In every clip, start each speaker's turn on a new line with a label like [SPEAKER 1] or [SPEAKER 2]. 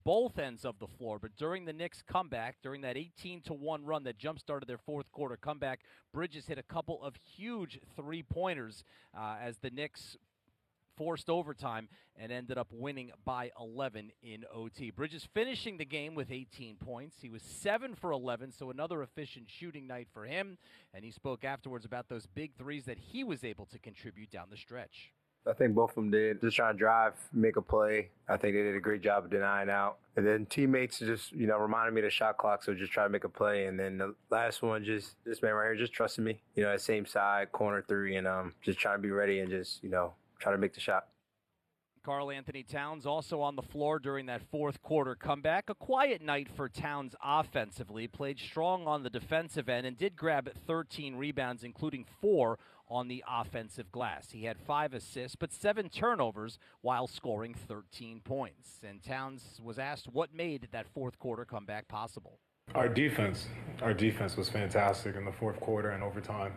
[SPEAKER 1] both ends of the floor. But during the Knicks' comeback, during that 18-1 run that jump-started their fourth quarter comeback, Bridges hit a couple of huge three-pointers as the Knicks forced overtime and ended up winning by 11 in OT. Bridges finishing the game with 18 points. He was 7 for 11, so another efficient shooting night for him. And he spoke afterwards about those big threes that he was able to contribute down the stretch.
[SPEAKER 2] I think both of them did. Just trying to drive, make a play. I think they did a great job of denying out. And then teammates just, reminded me of the shot clock, so just try to make a play. And then the last one, just this man right here, just trusting me. That same side, corner three, and just trying to be ready and just, try to make the shot.
[SPEAKER 1] Karl Anthony Towns also on the floor during that fourth quarter comeback. A quiet night for Towns offensively. Played strong on the defensive end and did grab 13 rebounds, including 4 on the offensive glass. He had 5 assists, but 7 turnovers while scoring 13 points. And Towns was asked what made that fourth quarter comeback possible.
[SPEAKER 3] Our defense was fantastic in the fourth quarter and overtime.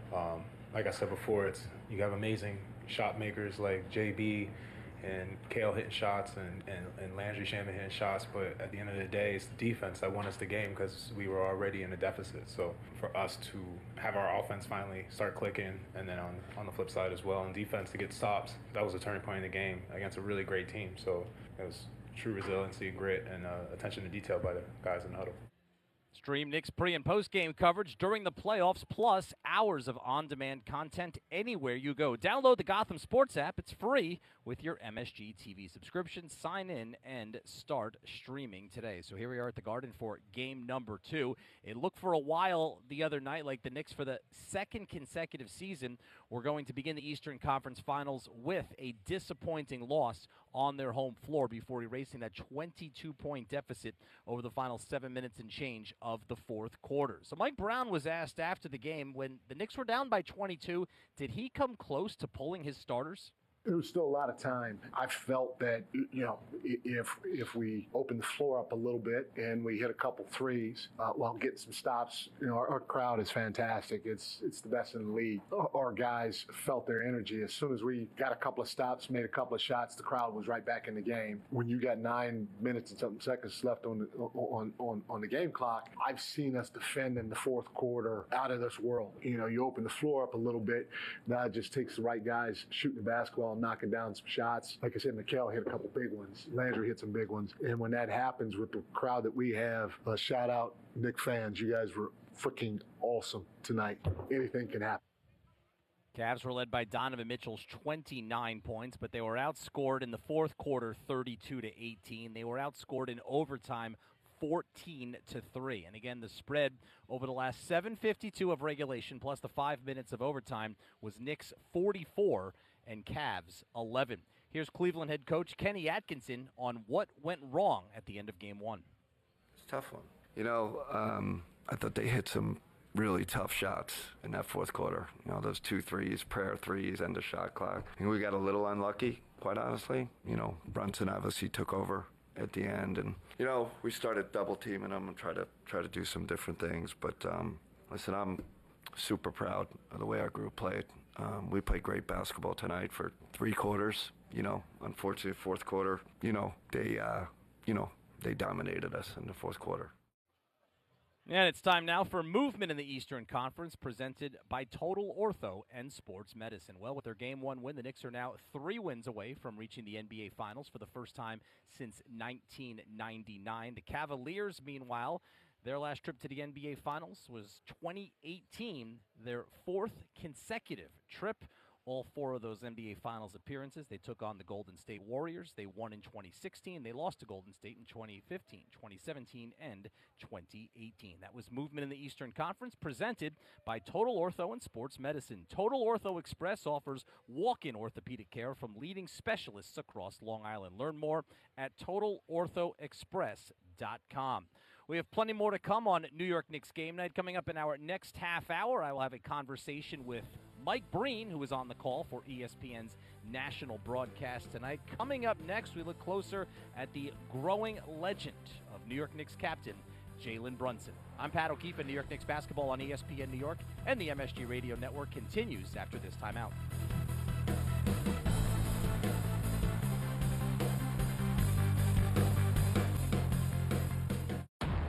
[SPEAKER 3] Like I said before, you have amazing shot makers like JB and Kale hitting shots and Landry Shamet hitting shots, but at the end of the day, it's the defense that won us the game because we were already in a deficit. So for us to have our offense finally start clicking, and then on the flip side as well, and defense to get stops, that was a turning point in the game against a really great team. So it was true resiliency, grit, and attention to detail by the guys in the huddle.
[SPEAKER 1] Stream Knicks pre- and post-game coverage during the playoffs, plus hours of on-demand content anywhere you go. Download the Gotham Sports app. It's free with your MSG TV subscription. Sign in and start streaming today. So here we are at the Garden for game number 2. It looked for a while the other night like the Knicks, for the second consecutive season, were going to begin the Eastern Conference Finals with a disappointing loss on their home floor before erasing that 22-point deficit over the final 7 minutes and change of the fourth quarter. So Mike Brown was asked after the game, when the Knicks were down by 22, did he come close to pulling his starters?
[SPEAKER 4] There was still a lot of time. I felt that, if we open the floor up a little bit and we hit a couple threes while getting some stops, our crowd is fantastic. It's the best in the league. Our guys felt their energy. As soon as we got a couple of stops, made a couple of shots, the crowd was right back in the game. When you got 9 minutes and something seconds left on the game clock, I've seen us defend in the fourth quarter out of this world. You open the floor up a little bit. Now it just takes the right guys shooting the basketball, knocking down some shots. Like I said, Mikal hit a couple big ones. Landry hit some big ones. And when that happens with the crowd that we have, shout out Knicks fans. You guys were freaking awesome tonight. Anything can happen.
[SPEAKER 1] Cavs were led by Donovan Mitchell's 29 points, but they were outscored in the fourth quarter 32-18. They were outscored in overtime 14-3. And again, the spread over the last 7:52 of regulation plus the 5 minutes of overtime was Knicks 44 and Cavs 11. Here's Cleveland head coach Kenny Atkinson on what went wrong at the end of game 1.
[SPEAKER 5] It's a tough one. I thought they hit some really tough shots in that fourth quarter. Those 2 threes, prayer threes, end of shot clock. And we got a little unlucky, quite honestly. Brunson obviously took over at the end, and we started double teaming them and try to do some different things. But listen, I'm super proud of the way our group played. We played great basketball tonight for 3 quarters. Unfortunately, fourth quarter, they dominated us in the fourth quarter.
[SPEAKER 1] And it's time now for movement in the Eastern Conference, presented by Total Ortho and Sports Medicine. Well, with their Game 1 win, the Knicks are now 3 wins away from reaching the NBA Finals for the first time since 1999. The Cavaliers, meanwhile, their last trip to the NBA Finals was 2018, their 4th consecutive trip. All 4 of those NBA Finals appearances, they took on the Golden State Warriors. They won in 2016. They lost to Golden State in 2015, 2017, and 2018. That was movement in the Eastern Conference, presented by Total Ortho and Sports Medicine. Total Ortho Express offers walk-in orthopedic care from leading specialists across Long Island. Learn more at TotalOrthoExpress.com. We have plenty more to come on New York Knicks Game Night. Coming up in our next half hour, I will have a conversation with Mike Breen, who was on the call for ESPN's national broadcast tonight. Coming up next, we look closer at the growing legend of New York Knicks captain Jalen Brunson. I'm Pat O'Keefe, and New York Knicks basketball on ESPN New York and the MSG Radio Network continues after this timeout.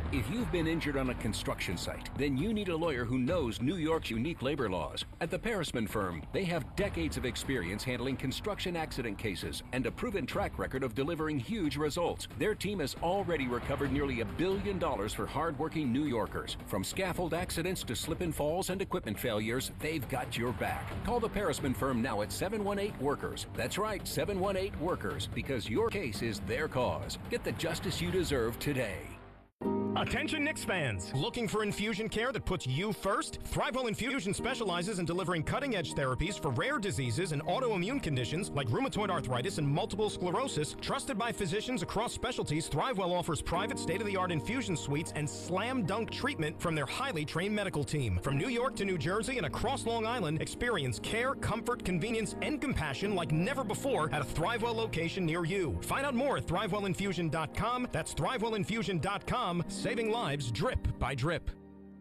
[SPEAKER 6] If you've been injured on a construction site, then you need a lawyer who knows New York's unique labor laws. At the Parisman Firm, they have decades of experience handling construction accident cases and a proven track record of delivering huge results. Their team has already recovered nearly $1 billion for hardworking New Yorkers. From scaffold accidents to slip and falls and equipment failures, they've got your back. Call the Parisman Firm now at 718-WORKERS. That's right, 718-WORKERS, because your case is their cause. Get the justice you deserve today.
[SPEAKER 7] Attention Knicks fans! Looking for infusion care that puts you first? ThriveWell Infusion specializes in delivering cutting-edge therapies for rare diseases and autoimmune conditions like rheumatoid arthritis and multiple sclerosis. Trusted by physicians across specialties, ThriveWell offers private state-of-the-art infusion suites and slam-dunk treatment from their highly trained medical team. From New York to New Jersey and across Long Island, experience care, comfort, convenience, and compassion like never before at a ThriveWell location near you. Find out more at ThriveWellInfusion.com. That's ThriveWellInfusion.com. Saving lives drip by drip.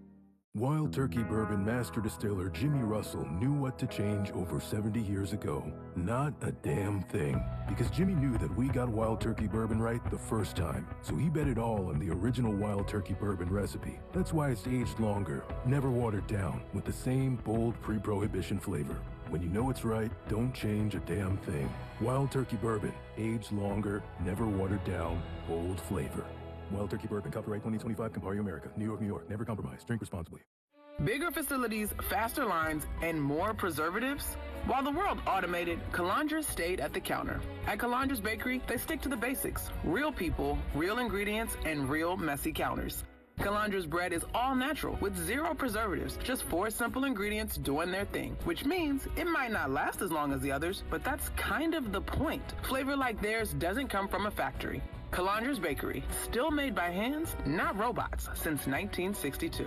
[SPEAKER 8] Wild Turkey Bourbon master distiller Jimmy Russell knew what to change over 70 years ago. Not a damn thing. Because Jimmy knew that we got Wild Turkey Bourbon right the first time. So he bet it all on the original Wild Turkey Bourbon recipe. That's why it's aged longer, never watered down, with the same bold pre-prohibition flavor. When you know it's right, don't change a damn thing. Wild Turkey Bourbon, aged longer, never watered down, bold flavor. Wild Turkey Bourbon, copyright 2025, Campari America, New York, New York. Never compromise. Drink responsibly.
[SPEAKER 9] Bigger facilities, faster lines, and more preservatives? While the world automated, Calandra stayed at the counter. At Calandra's Bakery, they stick to the basics. Real people, real ingredients, and real messy counters. Calandra's bread is all natural with 0 preservatives, just 4 simple ingredients doing their thing, which means it might not last as long as the others, but that's kind of the point. Flavor like theirs doesn't come from a factory. Calandra's Bakery, still made by hands, not robots, since 1962.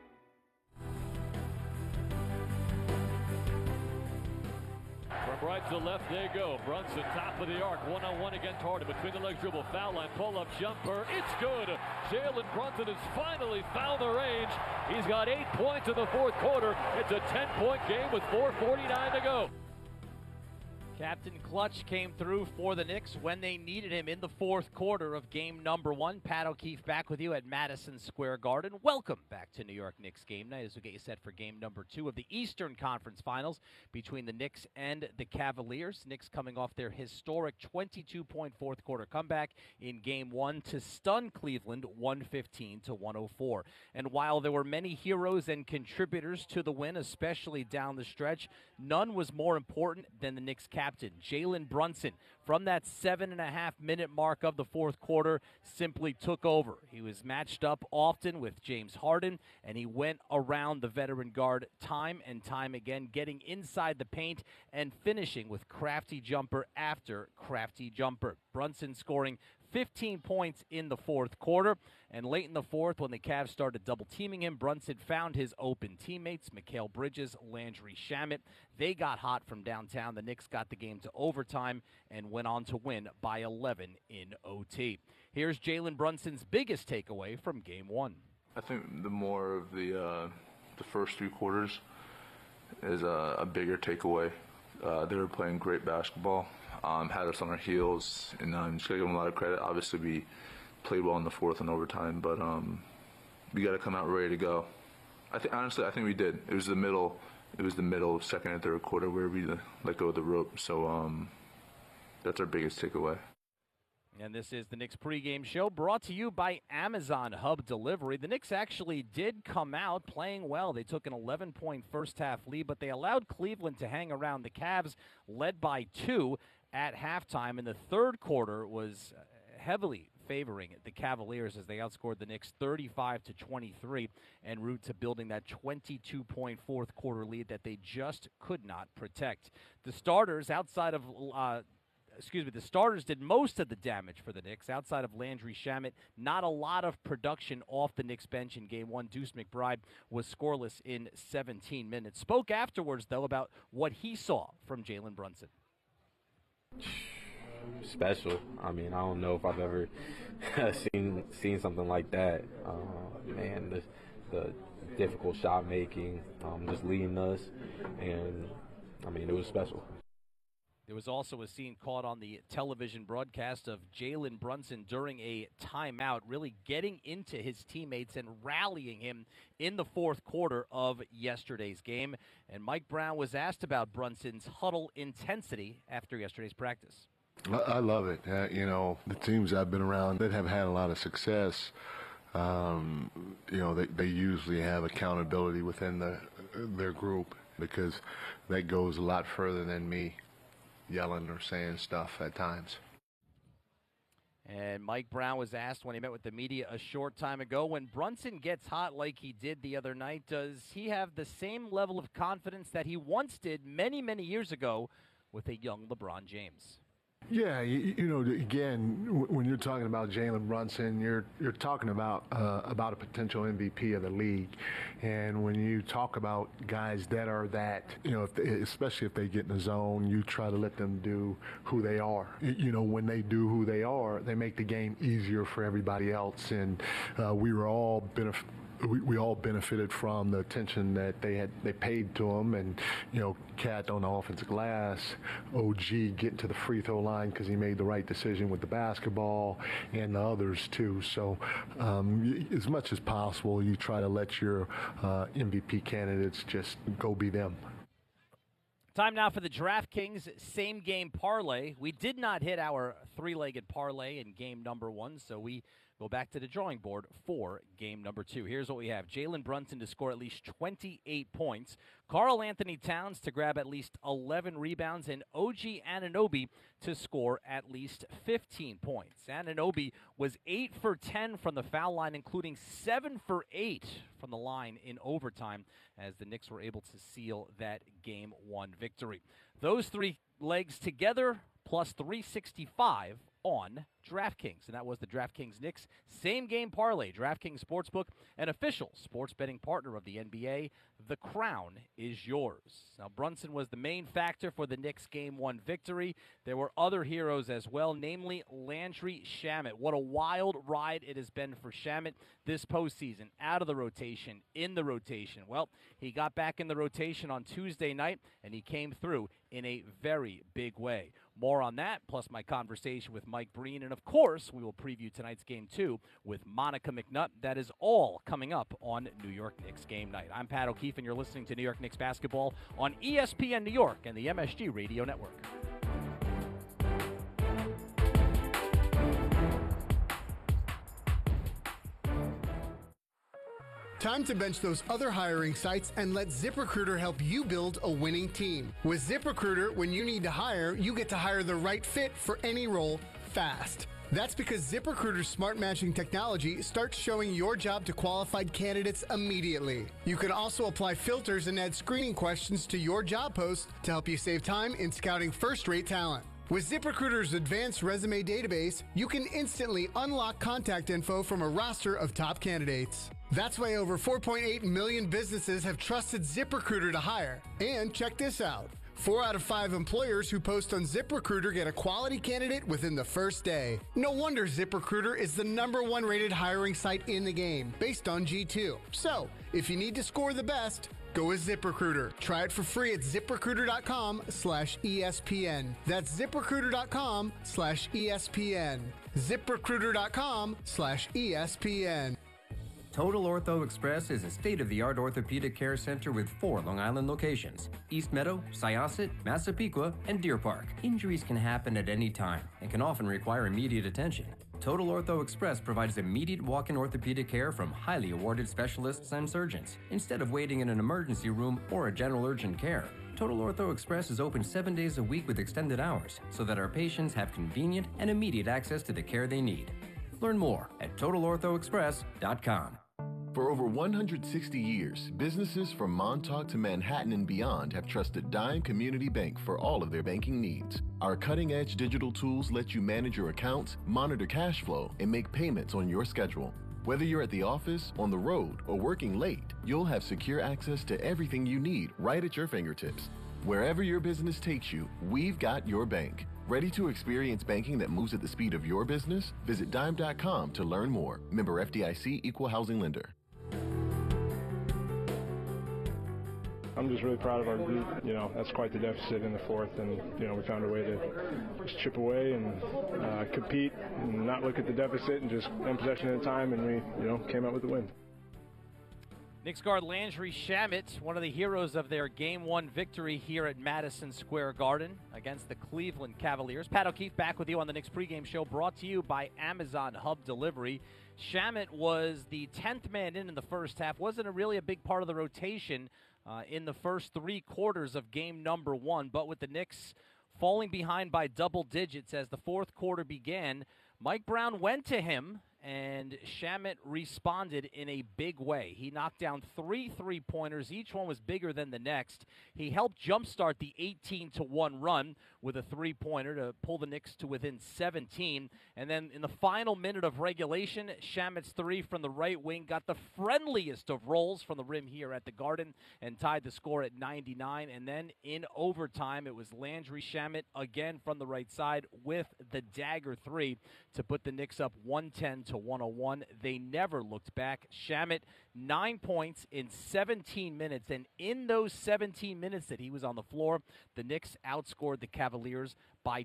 [SPEAKER 10] From right to left, they go. Brunson, top of the arc, one-on-one against Harden. Between the legs dribble, foul line, pull-up jumper. It's good. Jalen Brunson has finally found the range. He's got 8 points in the fourth quarter. It's a 10-point game with 4:49 to go.
[SPEAKER 1] Captain Clutch came through for the Knicks when they needed him in the fourth quarter of game number 1. Pat O'Keefe back with you at Madison Square Garden. Welcome back to New York Knicks Game Night as we get you set for game number 2 of the Eastern Conference Finals between the Knicks and the Cavaliers. Knicks coming off their historic 22-point fourth quarter comeback in game 1 to stun Cleveland 115-104. And while there were many heroes and contributors to the win, especially down the stretch, none was more important than the Knicks captain, Jalen Brunson. From that 7.5-minute mark of the fourth quarter, simply took over. He was matched up often with James Harden, and he went around the veteran guard time and time again, getting inside the paint and finishing with crafty jumper after crafty jumper. Brunson scoring 15 points in the fourth quarter, and late in the fourth, when the Cavs started double-teaming him, Brunson found his open teammates, Mikal Bridges, Landry Shamet. They got hot from downtown. The Knicks got the game to overtime and went on to win by 11 in OT. Here's Jalen Brunson's biggest takeaway from Game 1.
[SPEAKER 11] I think the more of the first 3 quarters is a bigger takeaway. They were playing great basketball. Had us on our heels, and I'm just going to give them a lot of credit. Obviously, we played well in the fourth and overtime, but we got to come out ready to go. Honestly, I think we did. It was the middle, second and third quarter where we let go of the rope. So that's our biggest takeaway.
[SPEAKER 1] And this is the Knicks pregame show brought to you by Amazon Hub Delivery. The Knicks actually did come out playing well. They took an 11-point first-half lead, but they allowed Cleveland to hang around. The Cavs led by 2 at halftime, and the third quarter was heavily favoring the Cavaliers as they outscored the Knicks 35-23 en route to building that 22-point fourth quarter lead that they just could not protect. The starters the starters did most of the damage for the Knicks. Outside of Landry Shamet, not a lot of production off the Knicks bench in Game 1. Deuce McBride was scoreless in 17 minutes. Spoke afterwards, though, about what he saw from Jalen Brunson.
[SPEAKER 12] Special. I mean, I don't know if I've ever seen something like that. Man, the difficult shot making, just leading us, and I mean, it was special.
[SPEAKER 1] There was also a scene caught on the television broadcast of Jalen Brunson during a timeout, really getting into his teammates and rallying him in the fourth quarter of yesterday's game. And Mike Brown was asked about Brunson's huddle intensity after yesterday's practice.
[SPEAKER 13] I love it. The teams I've been around that have had a lot of success, they usually have accountability within their group, because that goes a lot further than me yelling or saying stuff at times.
[SPEAKER 1] And Mike Brown was asked when he met with the media a short time ago, when Brunson gets hot like he did the other night, does he have the same level of confidence that he once did many, many years ago with a young LeBron James?
[SPEAKER 4] Yeah, again, when you're talking about Jalen Brunson, you're talking about a potential MVP of the league. And when you talk about guys that are that, especially if they get in the zone, you try to let them do who they are. When they do who they are, they make the game easier for everybody else. And we all benefited from the attention that they paid to him, and Cat on the offensive glass, OG getting to the free throw line because he made the right decision with the basketball, and the others too. So as much as possible, you try to let your MVP candidates just go be them.
[SPEAKER 1] Time now for the DraftKings same game parlay. We did not hit our three-legged parlay in game number 1, so we go back to the drawing board for game number 2. Here's what we have. Jalen Brunson to score at least 28 points. Karl Anthony Towns to grab at least 11 rebounds. And OG Anunoby to score at least 15 points. Anunoby was 8 for 10 from the foul line, including 7 for 8 from the line in overtime, as the Knicks were able to seal that Game 1 victory. Those three legs together, plus 365 on DraftKings. And that was the DraftKings Knicks same game parlay. DraftKings Sportsbook, an official sports betting partner of the NBA. The crown is yours. Now, Brunson was the main factor for the Knicks Game 1 victory. There were other heroes as well, namely Landry Shamet. What a wild ride it has been for Shamet this postseason. Out of the rotation, in the rotation. Well, he got back in the rotation on Tuesday night, and he came through in a very big way. More on that, plus my conversation with Mike Breen. And, of course, we will preview tonight's Game 2 with Monica McNutt. That is all coming up on New York Knicks Game Night. I'm Pat O'Keefe, and you're listening to New York Knicks basketball on ESPN New York and the MSG Radio Network.
[SPEAKER 14] Time to bench those other hiring sites and let ZipRecruiter help you build a winning team. With ZipRecruiter, when you need to hire, you get to hire the right fit for any role fast. That's because ZipRecruiter's smart matching technology starts showing your job to qualified candidates immediately. You can also apply filters and add screening questions to your job post to help you save time in scouting first-rate talent. With ZipRecruiter's advanced resume database, you can instantly unlock contact info from a roster of top candidates. That's why over 4.8 million businesses have trusted ZipRecruiter to hire. And check this out. 4 out of 5 employers who post on ZipRecruiter get a quality candidate within the first day. No wonder ZipRecruiter is the #1 rated hiring site in the game, based on G2. So, if you need to score the best, go with ZipRecruiter. Try it for free at ZipRecruiter.com/ESPN. That's ZipRecruiter.com/ESPN. ZipRecruiter.com/ESPN.
[SPEAKER 15] Total Ortho Express is a state-of-the-art orthopedic care center with 4 Long Island locations: East Meadow, Syosset, Massapequa, and Deer Park. Injuries can happen at any time and can often require immediate attention. Total Ortho Express provides immediate walk-in orthopedic care from highly awarded specialists and surgeons, instead of waiting in an emergency room or a general urgent care. Total Ortho Express is open 7 days a week with extended hours, so that our patients have convenient and immediate access to the care they need. Learn more at TotalOrthoExpress.com.
[SPEAKER 16] For over 160 years, businesses from Montauk to Manhattan and beyond have trusted Dime Community Bank for all of their banking needs. Our cutting-edge digital tools let you manage your accounts, monitor cash flow, and make payments on your schedule. Whether you're at the office, on the road, or working late, you'll have secure access to everything you need right at your fingertips. Wherever your business takes you, we've got your bank. Ready to experience banking that moves at the speed of your business? Visit Dime.com to learn more. Member FDIC, Equal Housing Lender.
[SPEAKER 17] I'm just really proud of our group. You know, that's quite the deficit in the fourth, and you know, we found a way to just chip away and compete and not look at the deficit and just one possession at a time, and we, you know, came out with the win.
[SPEAKER 1] Knicks guard Landry Shamet, one of the heroes of their Game 1 victory here at Madison Square Garden against the Cleveland Cavaliers. Pat O'Keefe back with you on the Knicks pregame show, brought to you by Amazon Hub Delivery. Shamet was the 10th man in the first half. Wasn't really a big part of the rotation in the first 3 quarters of game number 1, but with the Knicks falling behind by double digits as the fourth quarter began, Mike Brown went to him, and Shamet responded in a big way. He knocked down 3 3-pointers. Each one was bigger than the next. He helped jumpstart the 18-1 run with a 3-pointer to pull the Knicks to within 17. And then in the final minute of regulation, Shamet's 3 from the right wing got the friendliest of rolls from the rim here at the Garden and tied the score at 99. And then in overtime, it was Landry Shamet again from the right side with the dagger 3 to put the Knicks up 110-101. They never looked back. Shamet, 9 points in 17 minutes, and in those 17 minutes that he was on the floor, the Knicks outscored the Cavaliers by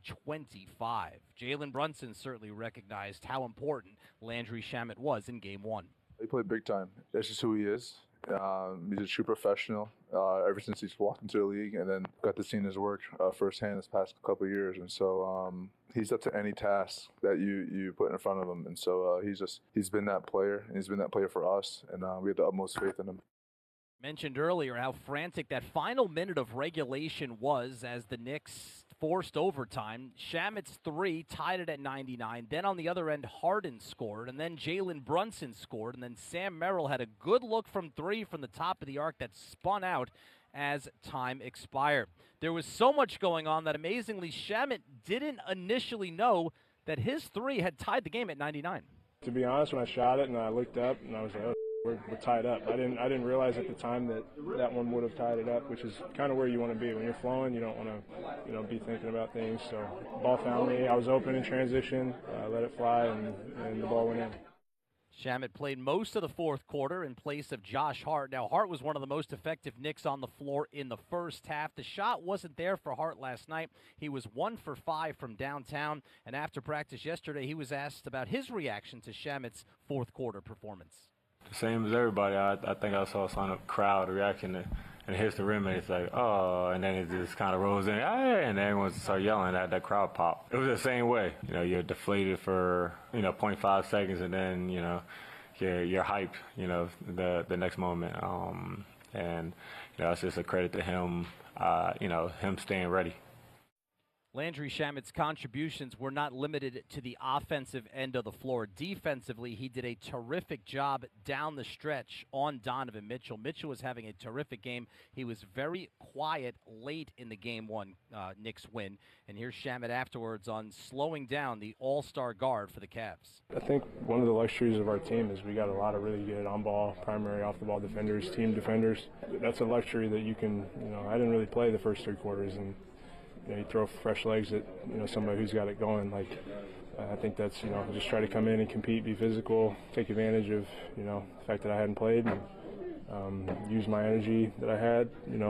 [SPEAKER 1] 25. Jalen Brunson certainly recognized how important Landry Shamet was in Game 1.
[SPEAKER 11] He played big time. That's just who he is. He's a true professional ever since he's walked into the league, and then got to see his work firsthand this past couple of years. And so he's up to any task that you put in front of him. And so he's been that player, and he's been that player for us, and we have the utmost faith in him.
[SPEAKER 1] Mentioned earlier how frantic that final minute of regulation was as the Knicks forced overtime. Shamet's 3 tied it at 99. Then on the other end, Harden scored, and then Jalen Brunson scored, and then Sam Merrill had a good look from 3 from the top of the arc that spun out as time expired. There was so much going on that amazingly Shamet didn't initially know that his 3 had tied the game at 99.
[SPEAKER 17] To be honest, when I shot it and I looked up and I was like, oh, we're tied up. I didn't realize at the time that one would have tied it up, which is kind of where you want to be. When you're flowing, you don't want to, be thinking about things. So ball found me. I was open in transition, let it fly, and the ball went in.
[SPEAKER 1] Shamet played most of the fourth quarter in place of Josh Hart. Now, Hart was one of the most effective Knicks on the floor in the first half. The shot wasn't there for Hart last night. He was 1 for 5 from downtown, and after practice yesterday, he was asked about his reaction to Shamet's fourth quarter performance.
[SPEAKER 12] Same as everybody. I think I saw some crowd reaction and it hits the rim and it's like, oh, and then it just kind of rolls in, hey, and everyone started yelling at that crowd pop. It was the same way. You're deflated for, 0.5 seconds and then, you're hyped, the next moment. And it's just a credit to him, him staying ready.
[SPEAKER 1] Landry Shamet's contributions were not limited to the offensive end of the floor. Defensively, he did a terrific job down the stretch on Donovan Mitchell. Mitchell was having a terrific game. He was very quiet late in the Game 1 Knicks win. And here's Shamet afterwards on slowing down the all-star guard for the Cavs.
[SPEAKER 17] I think one of the luxuries of our team is we got a lot of really good on-ball, primary, off-the-ball defenders, team defenders. That's a luxury that you can, I didn't really play the first 3 quarters, and you throw fresh legs at somebody who's got it going. I think that's just try to come in and compete, be physical, take advantage of the fact that I hadn't played, and use my energy that I had,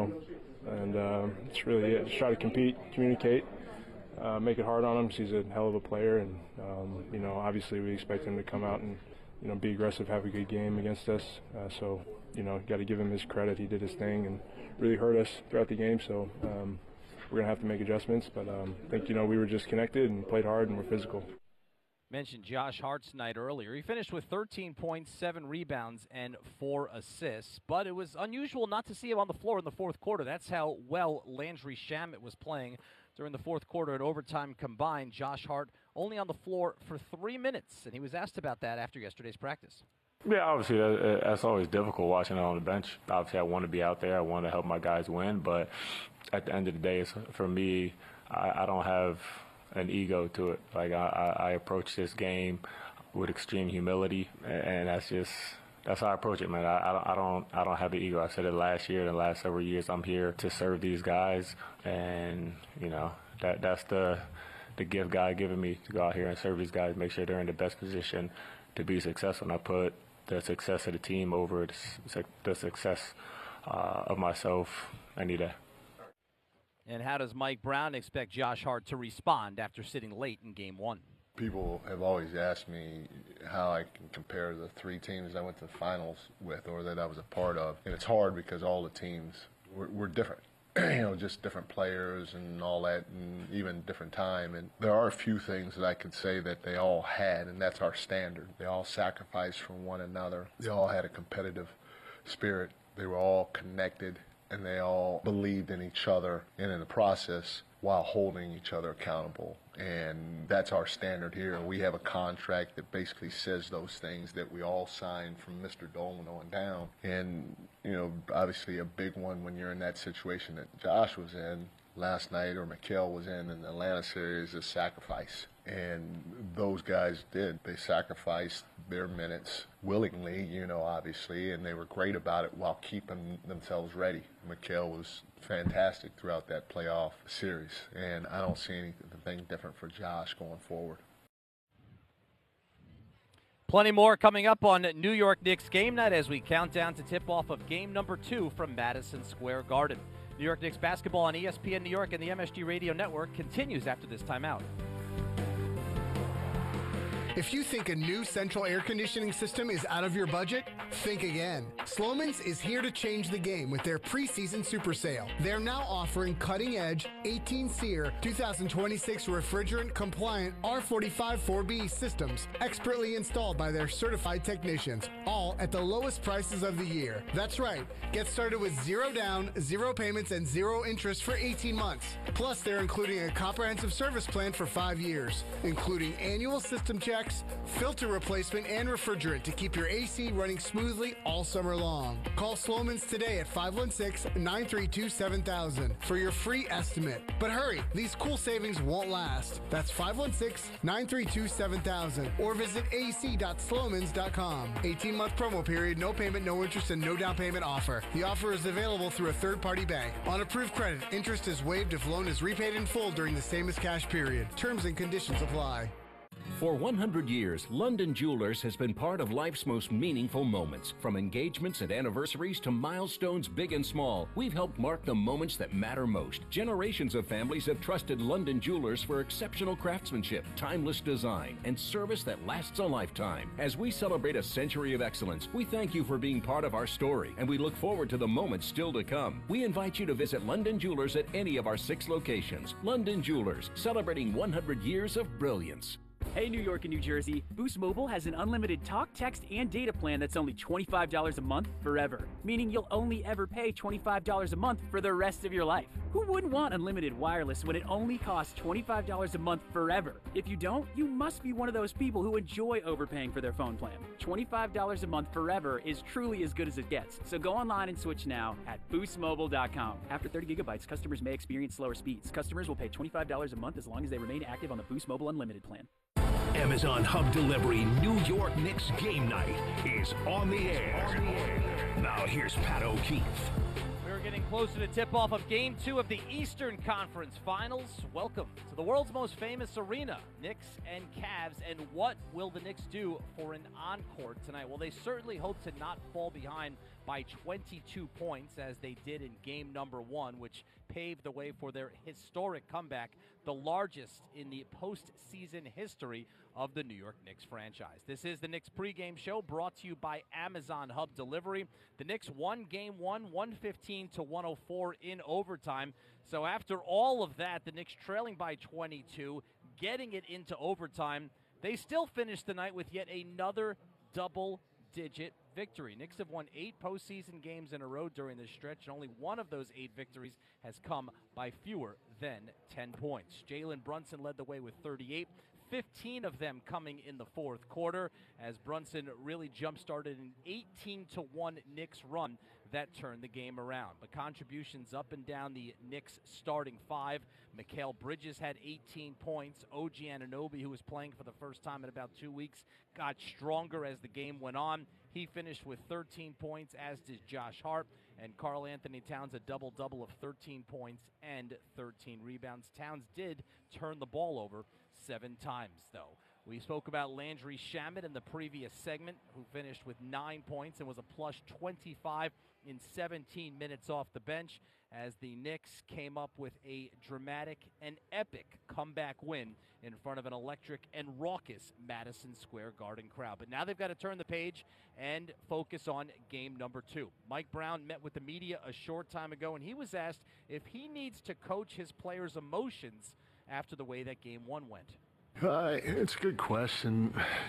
[SPEAKER 17] and it's really it. Just try to compete, communicate, make it hard on him. He's a hell of a player, and obviously we expect him to come out and be aggressive, have a good game against us. So got to give him his credit. He did his thing and really hurt us throughout the game. So. We're going to have to make adjustments, but I think, we were just connected and played hard and we're physical.
[SPEAKER 1] Mentioned Josh Hart's night earlier. He finished with 13 points, 7 rebounds, and 4 assists, but it was unusual not to see him on the floor in the fourth quarter. That's how well Landry Shamet was playing during the fourth quarter and overtime combined. Josh Hart only on the floor for 3 minutes, and he was asked about that after yesterday's practice.
[SPEAKER 12] Yeah, obviously that's always difficult watching it on the bench. Obviously I want to be out there. I want to help my guys win, but at the end of the day, for me, I don't have an ego to it. I approach this game with extreme humility, and that's how I approach it, man. I don't have an ego. I said it last year, the last several years. I'm here to serve these guys, and that's the gift God given me to go out here and serve these guys, make sure they're in the best position to be successful. And I put the success of the team over the success of myself any day.
[SPEAKER 1] And how does Mike Brown expect Josh Hart to respond after sitting late in Game 1?
[SPEAKER 13] People have always asked me how I can compare the 3 teams I went to the finals with or that I was a part of. And it's hard because all the teams were different. Just different players and all that, and even different time. And there are a few things that I could say that they all had, and that's our standard. They all sacrificed for one another. They all had a competitive spirit. They were all connected, and they all believed in each other and in the process while holding each other accountable. And that's our standard here. We have a contract that basically says those things that we all signed from Mr. Dolan on down. And, obviously a big one when you're in that situation that Josh was in last night or Mikal was in the Atlanta series is sacrifice. And those guys did. They sacrificed their minutes willingly, obviously, and they were great about it while keeping themselves ready. Mikal was fantastic throughout that playoff series, and I don't see anything different for Josh going forward.
[SPEAKER 1] Plenty more coming up on New York Knicks game night as we count down to tip-off of game number 2 from Madison Square Garden. New York Knicks basketball on ESPN New York and the MSG Radio Network continues after this timeout.
[SPEAKER 14] If you think a new central air conditioning system is out of your budget, think again. Slomin's is here to change the game with their preseason super sale. They're now offering cutting-edge 18-SEER 2026 refrigerant-compliant R45-4B systems expertly installed by their certified technicians, all at the lowest prices of the year. That's right. Get started with 0 down, 0 payments, and 0 interest for 18 months. Plus, they're including a comprehensive service plan for 5 years, including annual system checks, filter replacement, and refrigerant to keep your AC running smoothly all summer long. Call Slomin's today at 516-932-7000 for your free estimate. But hurry, these cool savings won't last. That's 516-932-7000 or visit ac.slomins.com. 18-month promo period, no payment, no interest, and no down payment offer. The offer is available through a third-party bank. On approved credit, interest is waived if loan is repaid in full during the same as cash period. Terms and conditions apply.
[SPEAKER 6] For 100 years, London Jewelers has been part of life's most meaningful moments. From engagements and anniversaries to milestones big and small, we've helped mark the moments that matter most. Generations of families have trusted London Jewelers for exceptional craftsmanship, timeless design, and service that lasts a lifetime. As we celebrate a century of excellence, we thank you for being part of our story, and we look forward to the moments still to come. We invite you to visit London Jewelers at any of our 6 locations. London Jewelers, celebrating 100 years of brilliance.
[SPEAKER 18] Hey, New York and New Jersey, Boost Mobile has an unlimited talk, text, and data plan that's only $25 a month forever, meaning you'll only ever pay $25 a month for the rest of your life. Who wouldn't want unlimited wireless when it only costs $25 a month forever? If you don't, you must be one of those people who enjoy overpaying for their phone plan. $25 a month forever is truly as good as it gets, so go online and switch now at boostmobile.com. After 30 gigabytes, customers may experience slower speeds. Customers will pay $25 a month as long as they remain active on the Boost Mobile Unlimited plan.
[SPEAKER 19] Amazon Hub Delivery New York Knicks game night is on the air. Now here's Pat O'Keefe.
[SPEAKER 1] We're getting closer to tip-off of Game 2 of the Eastern Conference Finals. Welcome to the world's most famous arena, Knicks and Cavs. And what will the Knicks do for an encore tonight? Well, they certainly hope to not fall behind by 22 points as they did in game number 1, which paved the way for their historic comeback, the largest in the postseason history of the New York Knicks franchise. This is the Knicks pregame show brought to you by Amazon Hub Delivery. The Knicks won game 1, 115-104 in overtime. So after all of that, the Knicks trailing by 22, getting it into overtime, they still finished the night with yet another double-digit victory. Knicks have won 8 postseason games in a row during this stretch, and only one of those 8 victories has come by fewer than 10 points. Jalen Brunson led the way with 38, 15 of them coming in the fourth quarter, as Brunson really jump-started an 18-1 Knicks run that turned the game around. But contributions up and down the Knicks starting 5. Mikal Bridges had 18 points. OG Anunoby, who was playing for the first time in about 2 weeks, got stronger as the game went on. He finished with 13 points, as did Josh Hart. And Karl Anthony Towns, a double-double of 13 points and 13 rebounds. Towns did turn the ball over 7 times, though. We spoke about Landry Shamet in the previous segment, who finished with 9 points and was a plus 25 in 17 minutes off the bench as the Knicks came up with a dramatic and epic comeback win in front of an electric and raucous Madison Square Garden crowd. But now they've got to turn the page and focus on game number 2. Mike Brown met with the media a short time ago, and he was asked if he needs to coach his players' emotions after the way that game 1 went.
[SPEAKER 4] It's a good question.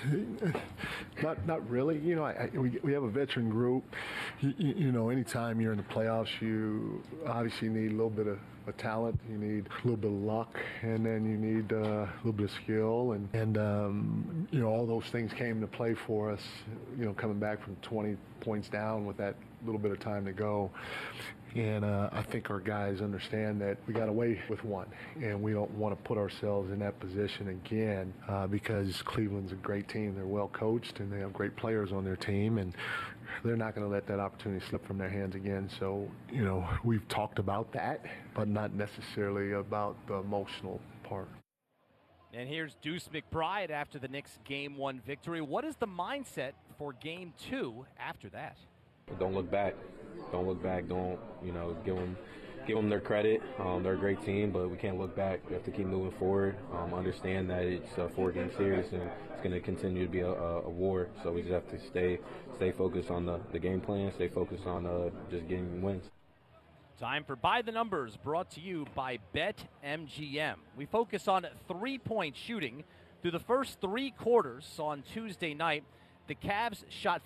[SPEAKER 4] Not really. You know, we have a veteran group. You know, anytime you're in the playoffs, you obviously need a little bit of talent. You need a little bit of luck, and then you need a little bit of skill, and you know, all those things came into play for us. You know, coming back from 20 points down with that little bit of time to go. And I think our guys understand that we got away with one, and we don't want to put ourselves in that position again because Cleveland's a great team. They're well coached, and they have great players on their team, and they're not going to let that opportunity slip from their hands again. So, you know, we've talked about that, but not necessarily about the emotional part.
[SPEAKER 1] And here's Deuce McBride after the Knicks' Game 1 victory. What is the mindset for Game 2 after that?
[SPEAKER 20] Don't look back. Don't look back. Don't, you know, give them their credit. They're a great team, but we can't look back. We have to keep moving forward. Understand that it's a 4-game series and it's going to continue to be a war. So we just have to stay focused on the game plan, stay focused on just getting wins.
[SPEAKER 1] Time for By the Numbers, brought to you by BetMGM. We focus on three-point shooting. Through the first 3 quarters on Tuesday night, the Cavs shot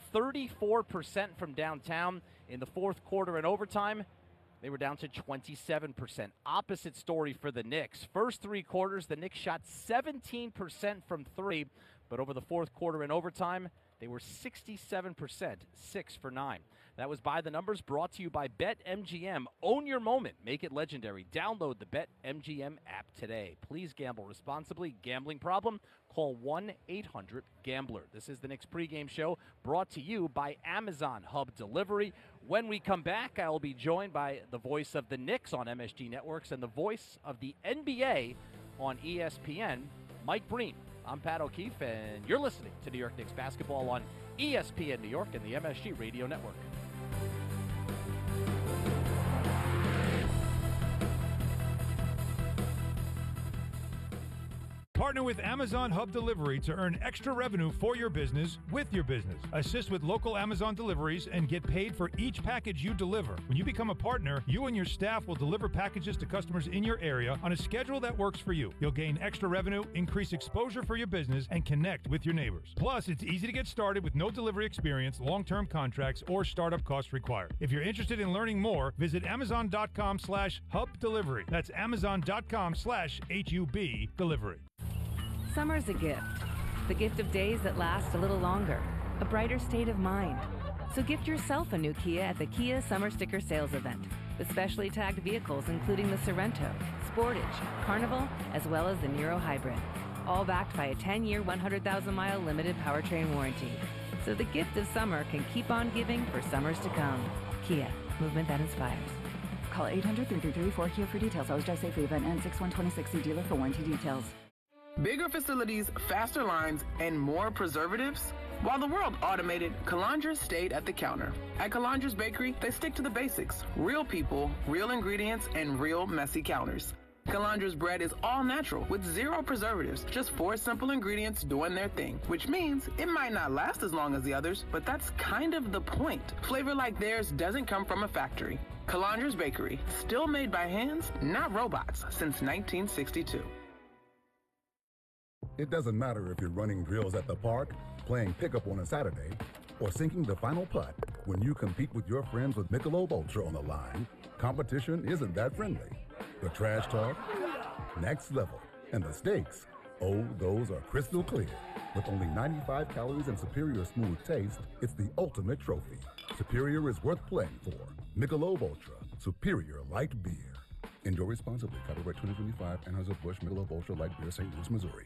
[SPEAKER 1] 34% from downtown. In the fourth quarter and overtime, they were down to 27%. Opposite story for the Knicks. First 3 quarters, the Knicks shot 17% from 3, but over the fourth quarter and overtime, they were 67%, 6 for 9. That was By the Numbers, brought to you by BetMGM. Own your moment. Make it legendary. Download the BetMGM app today. Please gamble responsibly. Gambling problem? Call 1-800-GAMBLER. This is the Knicks pregame show, brought to you by Amazon Hub Delivery. When we come back, I will be joined by the voice of the Knicks on MSG Networks and the voice of the NBA on ESPN, Mike Breen. I'm Pat O'Keefe, and you're listening to New York Knicks basketball on ESPN New York and the MSG Radio Network.
[SPEAKER 21] Partner with Amazon Hub Delivery to earn extra revenue for your business with your business. Assist with local Amazon deliveries and get paid for each package you deliver. When you become a partner, you and your staff will deliver packages to customers in your area on a schedule that works for you. You'll gain extra revenue, increase exposure for your business, and connect with your neighbors. Plus, it's easy to get started with no delivery experience, long-term contracts, or startup costs required. If you're interested in learning more, visit Amazon.com/Hub Delivery. That's Amazon.com/HUB Delivery.
[SPEAKER 22] Summer's a gift. The gift of days that last a little longer. A brighter state of mind. So gift yourself a new Kia at the Kia Summer Sticker Sales Event. With specially tagged vehicles including the Sorrento, Sportage, Carnival, as well as the Niro Hybrid. All backed by a 10-year, 100,000-mile limited powertrain warranty. So the gift of summer can keep on giving for summers to come. Kia, movement that inspires.
[SPEAKER 23] Call 800-333-4KIA for details. Always drive safely. Event ends 6/126. See dealer for warranty details.
[SPEAKER 9] Bigger facilities, faster lines, and more preservatives? While the world automated, Calandra stayed at the counter. At Calandra's Bakery, they stick to the basics. Real people, real ingredients, and real messy counters. Calandra's bread is all natural with 0 preservatives. Just 4 simple ingredients doing their thing, which means it might not last as long as the others, but that's kind of the point. Flavor like theirs doesn't come from a factory. Calandra's Bakery, still made by hands, not robots, since 1962.
[SPEAKER 24] It doesn't matter if you're running drills at the park, playing pickup on a Saturday, or sinking the final putt. When you compete with your friends with Michelob Ultra on the line, competition isn't that friendly. The trash talk, next level, and the stakes, oh, those are crystal clear. With only 95 calories and superior smooth taste, it's the ultimate trophy. Superior is worth playing for. Michelob Ultra, superior light beer. Enjoy responsibly. Copyright 2025, Anheuser-Busch Michelob Ultra Light Beer, St. Louis, Missouri.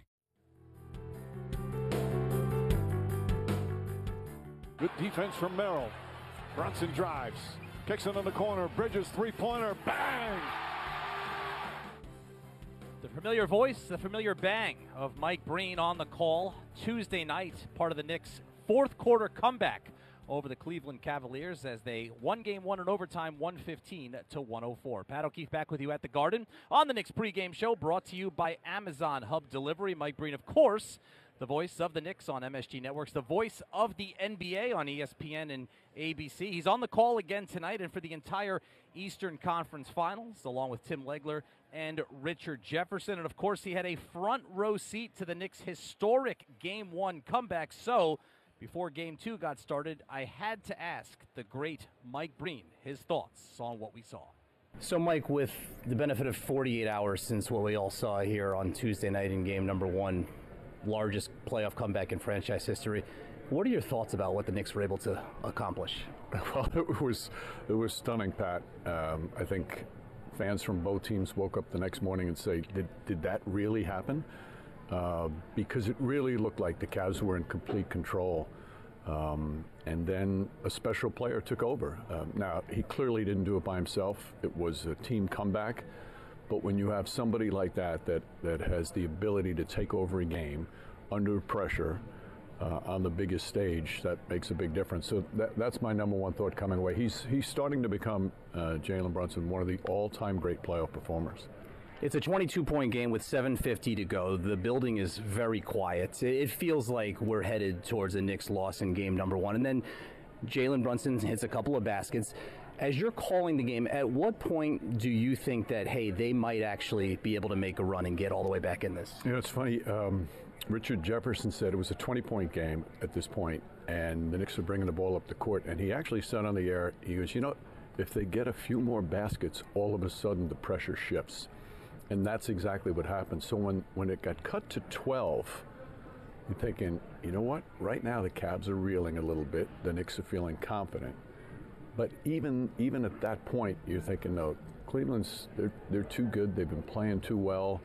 [SPEAKER 25] Good defense from Merrill. Brunson drives. Kicks it in the corner. Bridges three-pointer. Bang!
[SPEAKER 1] The Familiar voice, the familiar bang of Mike Breen on the call Tuesday night, part of the Knicks' fourth quarter comeback over the Cleveland Cavaliers as they won game one in overtime, 115-104. Pat O'Keefe back with you at the Garden on the Knicks pregame show, brought to you by Amazon Hub Delivery. Mike Breen, of course, the voice of the Knicks on MSG Networks, the voice of the NBA on ESPN and ABC. He's on the call again tonight and for the entire Eastern Conference Finals, along with Tim Legler and Richard Jefferson. And, of course, he had a front row seat to the Knicks' historic Game 1 comeback. So, before Game 2 got started, I had to ask the great Mike Breen his thoughts on what we saw.
[SPEAKER 2] So, Mike, with the benefit of 48 hours since what we all saw here on Tuesday night in game number 1, largest playoff comeback in franchise history, what are your thoughts about what the Knicks were able to accomplish?
[SPEAKER 3] Well, it was stunning, Pat. I think fans from both teams woke up the next morning and say, did that really happen? Because it really looked like the Cavs were in complete control. And then a special player took over. Now, he clearly didn't do it by himself. It was a team comeback. But when you have somebody like that has the ability to take over a game under pressure on the biggest stage, that makes a big difference. So that's my number one thought coming away. He's starting to become, Jalen Brunson, one of the all-time great playoff performers.
[SPEAKER 2] It's a 22-point game with 7:50 to go. The building is very quiet. It feels like we're headed towards a Knicks loss in game number 1. And then Jalen Brunson hits a couple of baskets. As you're calling the game, at what point do you think that, hey, they might actually be able to make a run and get all the way back in this?
[SPEAKER 3] You know, it's funny. Richard Jefferson said it was a 20-point game at this point, and the Knicks are bringing the ball up the court. And he actually said on the air, he goes, you know, if they get a few more baskets, all of a sudden the pressure shifts. And that's exactly what happened. So when it got cut to 12, you're thinking, you know what? Right now the Cavs are reeling a little bit. The Knicks are feeling confident. But even at that point, you're thinking, no, Cleveland's, they're too good. They've been playing too well.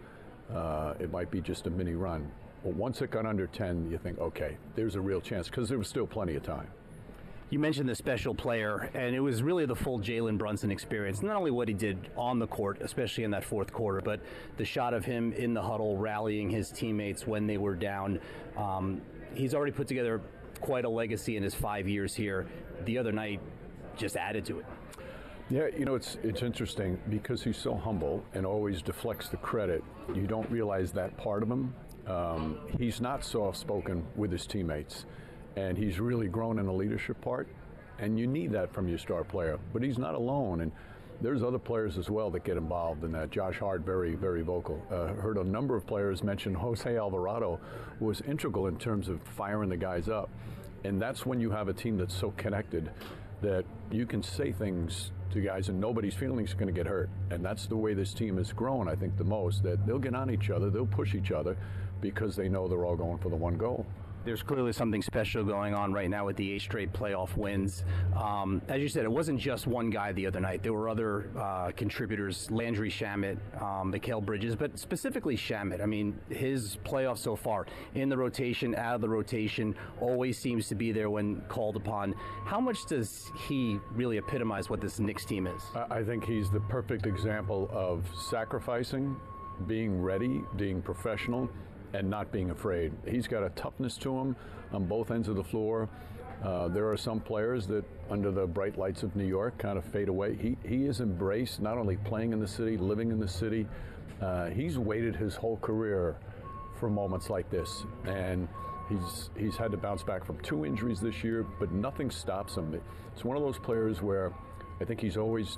[SPEAKER 3] It might be just a mini run. But once it got under 10, you think, okay, there's a real chance, because there was still plenty of time.
[SPEAKER 2] You mentioned the special player, and it was really the full Jalen Brunson experience. Not only what he did on the court, especially in that fourth quarter, but the shot of him in the huddle rallying his teammates when they were down. He's already put together quite a legacy in his 5 years here. The other night just added to it.
[SPEAKER 3] Yeah, you know, it's interesting because he's so humble and always deflects the credit. You don't realize that part of him. He's not soft-spoken with his teammates, and he's really grown in the leadership part, and you need that from your star player. But he's not alone, and there's other players as well that get involved in that. Josh Hart, very, very vocal. Heard a number of players mention Jose Alvarado was integral in terms of firing the guys up, and that's when you have a team that's so connected that you can say things to guys and nobody's feelings are going to get hurt. And that's the way this team has grown, I think, the most, that they'll get on each other, they'll push each other because they know they're all going for the one goal.
[SPEAKER 2] There's clearly something special going on right now with the 8 straight playoff wins. As you said, it wasn't just one guy the other night. There were other contributors, Landry Shamet, Mikal Bridges, but specifically Shamet. I mean, his playoffs so far, in the rotation, out of the rotation, always seems to be there when called upon. How much does he really epitomize what this Knicks team is?
[SPEAKER 3] I think he's the perfect example of sacrificing, being ready, being professional, and not being afraid. He's got a toughness to him on both ends of the floor. There are some players that, under the bright lights of New York, kind of fade away. He has embraced not only playing in the city, living in the city. He's waited his whole career for moments like this, and he's had to bounce back from 2 injuries this year, but nothing stops him. It's one of those players where I think he's always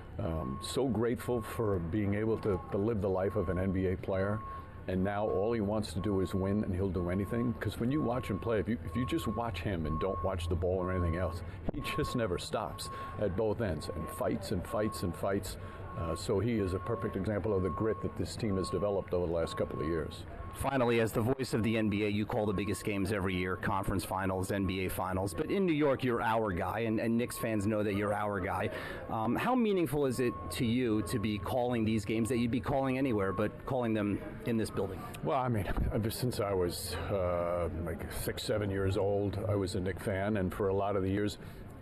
[SPEAKER 3] so grateful for being able to live the life of an NBA player. And now all he wants to do is win, and he'll do anything. Because when you watch him play, if you just watch him and don't watch the ball or anything else, he just never stops at both ends and fights and fights and fights. So he is a perfect example of the grit that this team has developed over the last couple of years.
[SPEAKER 2] Finally, as the voice of the NBA, you call the biggest games every year, conference finals, NBA finals. But in New York, you're our guy, and Knicks fans know that you're our guy. How meaningful is it to you to be calling these games that you'd be calling anywhere, but calling them in this building?
[SPEAKER 3] Well, I mean, ever since I was like 6, 7 years old, I was a Knicks fan, and for a lot of the years,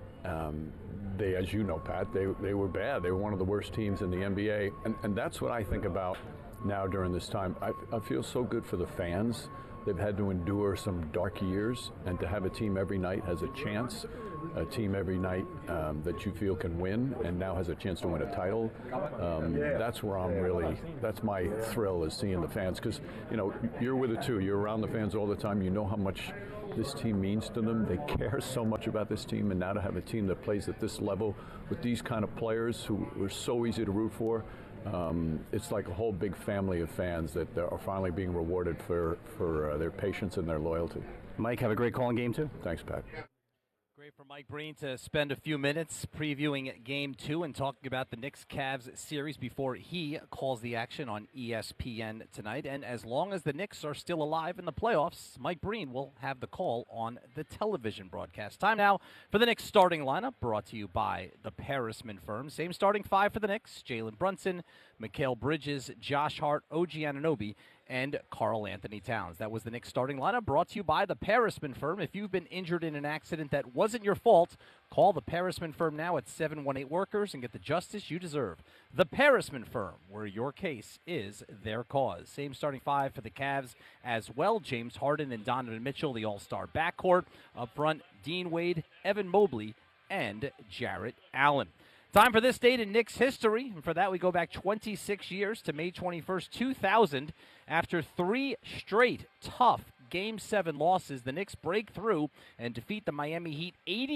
[SPEAKER 3] they, as you know, Pat, they were bad. They were one of the worst teams in the NBA, and that's what I think about now during this time. I feel so good for the fans. They've had to endure some dark years, and to have a team every night has a chance, a team every night that you feel can win and now has a chance to win a title. That's where that's my thrill, is seeing the fans, because, you know, you're with it too. You're around the fans all the time. You know how much this team means to them. They care so much about this team, and now to have a team that plays at this level with these kind of players who are so easy to root for, it's like a whole big family of fans that are finally being rewarded for their patience and their loyalty.
[SPEAKER 2] Mike, have a great call in Game 2.
[SPEAKER 3] Thanks, Pat.
[SPEAKER 1] Great for Mike Breen to spend a few minutes previewing Game 2 and talking about the Knicks-Cavs series before he calls the action on ESPN tonight. And as long as the Knicks are still alive in the playoffs, Mike Breen will have the call on the television broadcast. Time now for the Knicks starting lineup, brought to you by the Parisman firm. Same starting five for the Knicks: Jalen Brunson, Mikal Bridges, Josh Hart, OG Anunoby, and Karl Anthony Towns. That was the Knicks starting lineup, brought to you by the Parisman firm. If you've been injured in an accident that wasn't your fault, call the Parisman firm now at 718-WORKERS and get the justice you deserve. The Parisman firm, where your case is their cause. Same starting five for the Cavs as well: James Harden and Donovan Mitchell, the all-star backcourt. Up front, Dean Wade, Evan Mobley, and Jarrett Allen. Time for this date in Knicks history, and for that we go back 26 years to May 21st, 2000. After three straight tough Game 7 losses, the Knicks break through and defeat the Miami Heat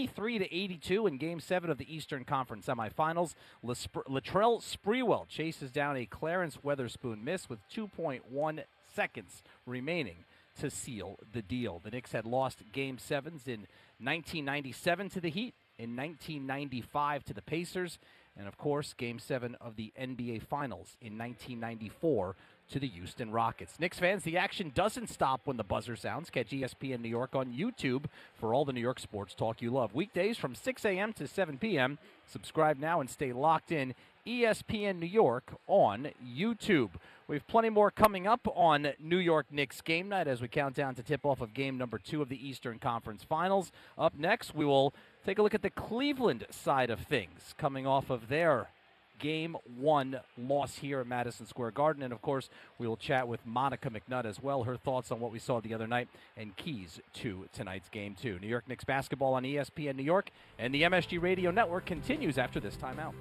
[SPEAKER 1] 83-82 in Game 7 of the Eastern Conference semifinals. Latrell Sprewell chases down a Clarence Weatherspoon miss with 2.1 seconds remaining to seal the deal. The Knicks had lost Game 7s in 1997 to the Heat, in 1995 to the Pacers, and of course Game 7 of the NBA Finals in 1994 to the Houston Rockets. Knicks fans, the action doesn't stop when the buzzer sounds. Catch ESPN New York on YouTube for all the New York sports talk you love. Weekdays from 6 a.m. to 7 p.m. Subscribe now and stay locked in. ESPN New York on YouTube. We have plenty more coming up on New York Knicks game night as we count down to tip-off of game number 2 of the Eastern Conference Finals. Up next, we will take a look at the Cleveland side of things, coming off of their Game 1 loss here at Madison Square Garden. And, of course, we will chat with Monica McNutt as well, her thoughts on what we saw the other night and keys to tonight's Game 2. New York Knicks basketball on ESPN New York, and the MSG Radio Network continues after this timeout.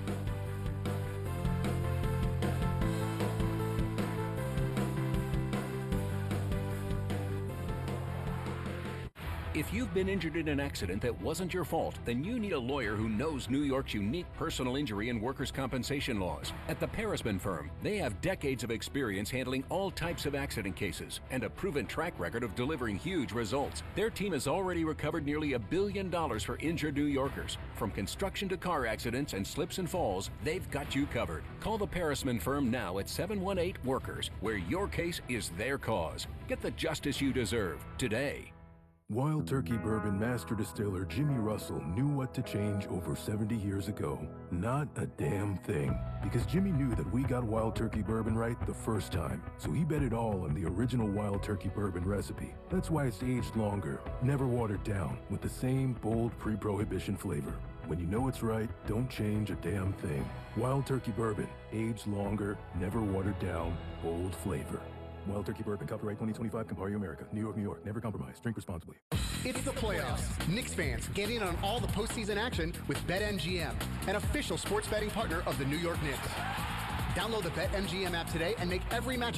[SPEAKER 6] If you've been injured in an accident that wasn't your fault, then you need a lawyer who knows New York's unique personal injury and workers' compensation laws. At the Parisman firm, they have decades of experience handling all types of accident cases and a proven track record of delivering huge results. Their team has already recovered nearly $1 billion for injured New Yorkers. From construction to car accidents and slips and falls, they've got you covered. Call the Parisman firm now at 718-WORKERS, where your case is their cause. Get the justice you deserve today.
[SPEAKER 5] Wild Turkey Bourbon Master Distiller Jimmy Russell knew what to change over 70 years ago. Not a damn thing. Because Jimmy knew that we got Wild Turkey Bourbon right the first time. So he bet it all on the original Wild Turkey Bourbon recipe. That's why it's aged longer, never watered down, with the same bold pre-prohibition flavor. When you know it's right, don't change a damn thing. Wild Turkey Bourbon, aged longer, never watered down, bold flavor. Wild Turkey Bourbon, copyright 2025, Campari America, New York, New York. Never compromise. Drink responsibly.
[SPEAKER 14] It's the playoffs. Knicks fans, get in on all the postseason action with BetMGM, an official sports betting partner of the New York Knicks. Download the BetMGM app today and make every match